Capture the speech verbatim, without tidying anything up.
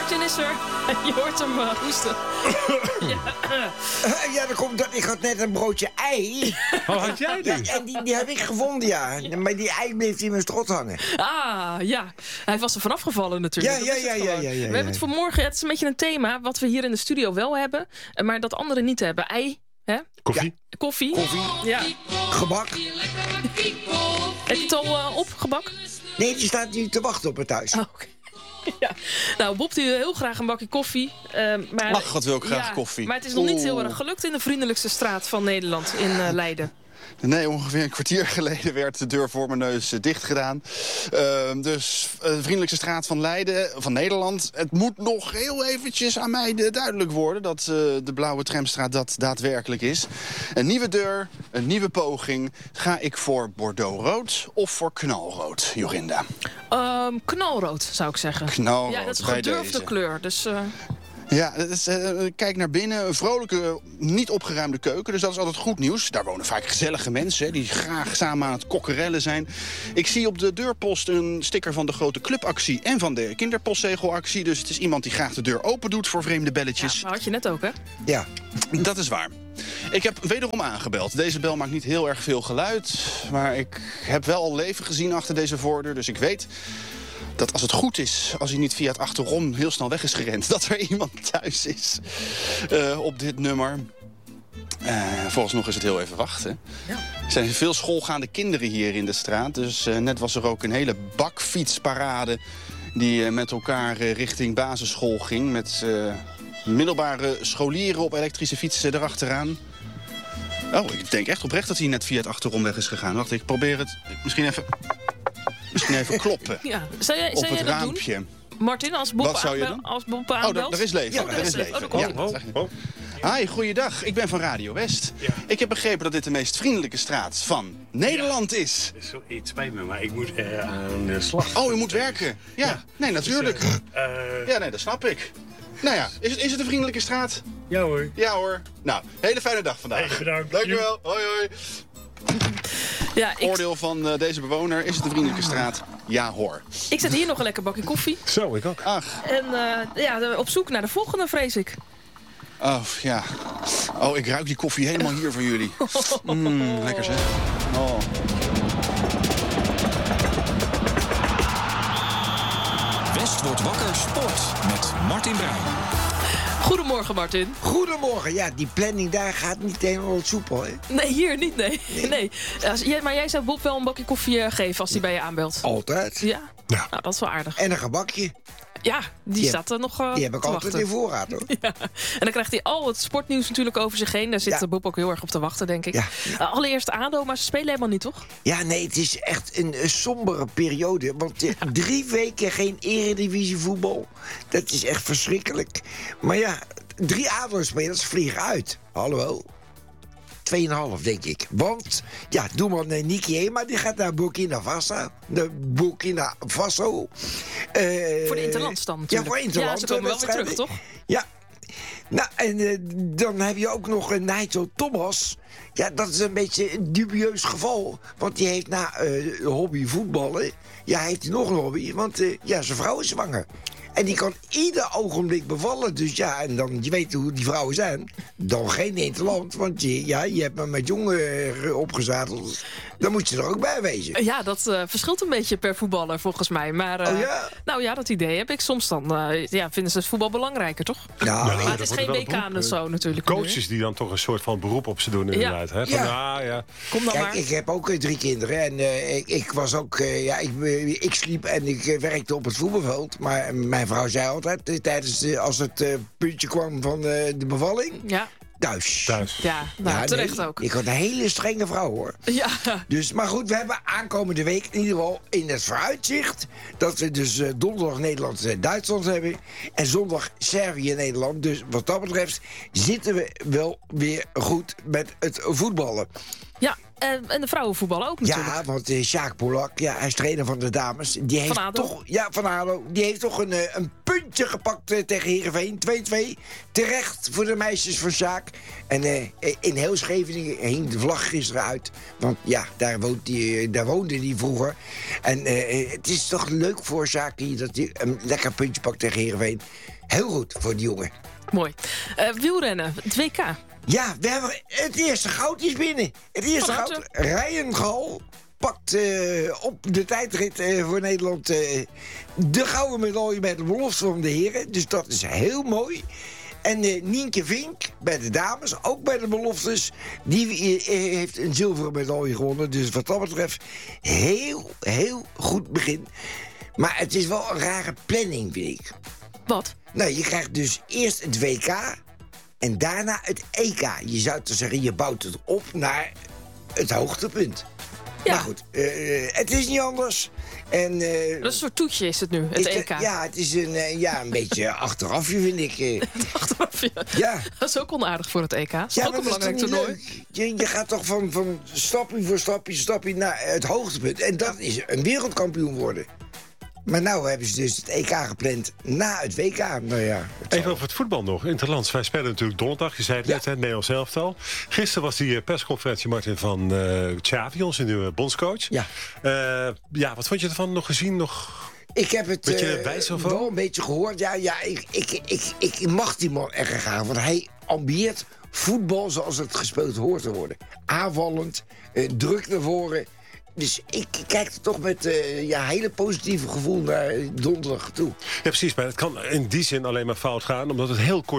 Martin is er. Je hoort hem uh, hoesten. ja. Uh, ja, dat komt dat ik had net een broodje ei. Wat had jij Ja, dus? en die, die heb ik gevonden, ja. Maar die ei bleef in mijn strot hangen. Ah, ja. Hij was er vanaf gevallen natuurlijk. Ja, Dat ja, is het ja, gewoon. ja, ja, ja, We hebben het vanmorgen, het is een beetje een thema... wat we hier in de studio wel hebben, maar dat anderen niet hebben. Ei, hè? Koffie? Ja. Koffie. Koffie. Ja. Gebak. Heb je het al uh, op, gebak? Nee, die staat nu te wachten op het thuis. Oh, oké. Okay. Ja. Nou, Bob die wil heel graag een bakje koffie. Uh, maar, Ach, wat wil ik graag ja, koffie. Maar het is nog niet Oeh. heel erg gelukt in de vriendelijkste straat van Nederland, in uh, Leiden. Nee, ongeveer een kwartier geleden werd de deur voor mijn neus uh, dicht gedaan. Uh, dus uh, de vriendelijkste straat van Leiden, van Nederland. Het moet nog heel eventjes aan mij uh, duidelijk worden... dat uh, de Blauwe Tramstraat dat daadwerkelijk is. Een nieuwe deur, een nieuwe poging. Ga ik voor Bordeaux-rood of voor knalrood, Jorinda? Um, knalrood, zou ik zeggen. Knalrood, ja, dat is een bij gedurfde deze. kleur, dus... Uh... Ja, het is, uh, kijk naar binnen. Een vrolijke, niet opgeruimde keuken. Dus dat is altijd goed nieuws. Daar wonen vaak gezellige mensen hè, die graag samen aan het kokkerellen zijn. Ik zie op de deurpost een sticker van de grote clubactie en van de kinderpostzegelactie. Dus het is iemand die graag de deur open doet voor vreemde belletjes. Ja, had je net ook, hè? Ja. Dat is waar. Ik heb wederom aangebeld. Deze bel maakt niet heel erg veel geluid. Maar ik heb wel al leven gezien achter deze voordeur. Dus ik weet... dat als het goed is, als hij niet via het achterom heel snel weg is gerend... dat er iemand thuis is uh, op dit nummer. Uh, volgens nog is het heel even wachten. Ja. Er zijn veel schoolgaande kinderen hier in de straat. Dus uh, net was er ook een hele bakfietsparade... die uh, met elkaar uh, richting basisschool ging... met uh, middelbare scholieren op elektrische fietsen erachteraan. Oh, ik denk echt oprecht dat hij net via het achterom weg is gegaan. Wacht, ik probeer het misschien even... Misschien even kloppen Ja. Zou jij, op zou het jij dat raampje. doen? Martin, als Bob, Wat zou je aanbel- doen? als Bob Oh, aanbelt? er, er is leven. Ja, er er is is leven. leven. Oh, Ja. dat Oh, oh. Hi, goeiedag. Ik ben van Radio West. Ja. Ik heb begrepen dat dit de meest vriendelijke straat van Nederland is. Zo, het spijt me, maar ik moet uh, aan de slag. Oh, u moet werken? Ja, Ja. nee, natuurlijk. Dus, uh, uh, Ja, nee, dat snap ik. Nou ja, is het, is het een vriendelijke straat? ja hoor. Ja hoor. Nou, hele fijne dag vandaag. Hey, bedankt. Dankjewel. Hoi, hoi. Ja, ik, Oordeel van uh, deze bewoner. Is het een vriendelijke straat? Ja hoor. ik zet hier nog een lekker bakje koffie. Zo, ik ook. Ach, En uh, ja, de- op zoek naar de volgende, vrees ik. oh ja. Oh, ik ruik die koffie helemaal hier van jullie. Mm, lekker zeg. Oh. West wordt wakker sport met Martin Bruin. Goedemorgen, Martin. Goedemorgen. Ja, die planning daar gaat niet helemaal soepel, hè? Nee, hier niet, nee. nee. Als, jij, maar jij zou Bob wel een bakje koffie uh, geven als hij bij je aanbelt. Altijd. Ja? Ja. Nou, dat is wel aardig. En een gebakje. Ja, die, Die staat er nog uh, Die heb ik te altijd wachten. in voorraad, hoor. Ja. En dan krijgt hij al het sportnieuws natuurlijk over zich heen. Daar zit Ja. Bob ook heel erg op te wachten, denk ik. Ja. Uh, allereerst A D O, maar ze spelen helemaal niet, toch? Ja, nee, het is echt een, een sombere periode. Want eh, drie weken geen eredivisie voetbal. Dat is echt verschrikkelijk. Maar ja, drie A D O-spelers vliegen uit. Hallo? Tweeënhalf, denk ik. Want, ja, doe maar naar Niki, maar die gaat naar Burkina Faso. De Burkina Faso. Eh, Voor de Interlands dan Ja, natuurlijk. voor Interland. Ja, ze komen wel weer terug, toch? Ja. Nou, en eh, dan heb je ook nog uh, Nigel Thomas. Ja, dat is een beetje een dubieus geval. Want die heeft na eh, hobby voetballen... Ja, heeft hij nog een hobby. Want uh, ja, zijn vrouw is zwanger. En die kan ieder ogenblik bevallen. Dus ja, en dan, je weet hoe die vrouwen zijn. Dan geen interland. Want je, ja, je hebt me met jongen uh, opgezadeld. Dan moet je er ook bij wezen. Ja, dat uh, verschilt een beetje per voetballer volgens mij. Maar, uh, Oh ja? Nou ja, dat idee heb ik. Soms dan uh, ja, vinden ze het voetbal belangrijker, toch? Nou, Ja, maar dat het is wordt geen wel W K een en beroep, zo natuurlijk. Coaches die dan toch een soort van beroep op ze doen inderdaad. Hè? Van, Ja. ja, ja. Kom dan Kijk, maar. ik heb ook uh, drie kinderen. En uh, ik, ik was ook... Uh, ja, ik, uh, ik sliep en ik uh, werkte op het voetbalveld. Maar uh, mijn vrouw zei altijd... Uh, tijdens de, als het uh, puntje kwam van uh, de bevalling... Ja, Thuis. Thuis. ja nou, Ja, terecht nee, ook. Ik had een hele strenge vrouw, hoor. Ja, Dus, maar goed, we hebben aankomende week in ieder geval in het vooruitzicht... dat we dus uh, donderdag Nederland en Duitsland hebben... en zondag Servië en Nederland. Dus wat dat betreft zitten we wel weer goed met het voetballen. ja. Uh, en de vrouwenvoetbal ook natuurlijk. Ja, want uh, Sjaak Polak, ja, hij is trainer van de dames. Die heeft Van ADO. toch, ja, van ADO. Die heeft toch een, uh, een puntje gepakt uh, tegen Heerenveen. twee-twee. Terecht voor de meisjes van Sjaak. En uh, in heel Scheveningen hing de vlag gisteren uit. Want ja, daar, woont die, daar woonde hij vroeger. En uh, het is toch leuk voor Sjaak dat hij een lekker puntje pakt tegen Heerenveen. Heel goed voor die jongen. Mooi. Uh, wielrennen, het W K. Ja, we hebben het eerste goud is binnen. Het eerste Van harte. goud. Ryan Gal pakt uh, op de tijdrit uh, voor Nederland uh, de gouden medaille bij de belofte van de heren. Dus dat is heel mooi. En uh, Nienke Vink bij de dames, ook bij de beloftes, die uh, heeft een zilveren medaille gewonnen. Dus wat dat betreft, heel, heel goed begin. Maar het is wel een rare planning, vind ik. Wat? Nou, je krijgt dus eerst het W K en daarna het E K. Je zou toch zeggen, je bouwt het op naar het hoogtepunt. Ja. Maar goed, uh, het is niet anders. En, uh, Dat is een soort toetje is het nu, het is E K. Ja, het is een, uh, ja, een beetje achterafje, vind ik. Uh. Achteraf, ja. Ja. Dat is ook onaardig voor het E K. Dat is Ja, ook maar een dat is belangrijk toch niet toernooi. leuk? Je, je gaat toch van, van stapje voor stapje, stapje naar het hoogtepunt. En dat is een wereldkampioen worden. Maar nou hebben ze dus het E K gepland na het W K. Nou ja, het Even zal- over het voetbal nog. Interlands, wij spelen natuurlijk donderdag. Je zei het Ja. net, hè, het Nederlands elftal. Gisteren was die eh, persconferentie, Martin, van uh, Xavi, onze nieuwe bondscoach. Ja. Uh, ja, wat vond je ervan? Nog gezien? Nog... Ik heb het Weet je eh, er wijs van? wel een beetje gehoord. Ja, ja ik, ik, ik, ik mag die man echt graag. Want hij ambieert voetbal zoals het gespeeld hoort te worden. Aanvallend, eh, druk naar voren. Dus ik kijk er toch met uh, ja, hele positieve gevoel naar donderdag toe. Ja, precies. Maar het kan in die zin alleen maar fout gaan, omdat het heel kort